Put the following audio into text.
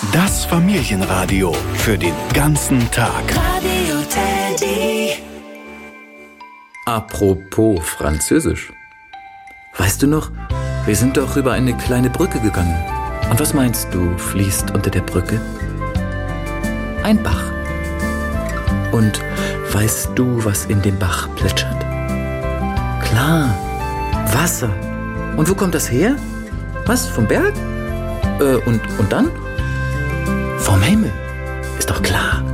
Das Familienradio für den ganzen Tag. Radio Teddy. Apropos Französisch. Weißt du noch, wir sind doch über eine kleine Brücke gegangen. Und was meinst du, fließt unter der Brücke? Ein Bach. Und weißt du, was in dem Bach plätschert? Klar, Wasser. Und wo kommt das her? Was, vom Berg? Und dann? Vom Himmel. Ist doch klar.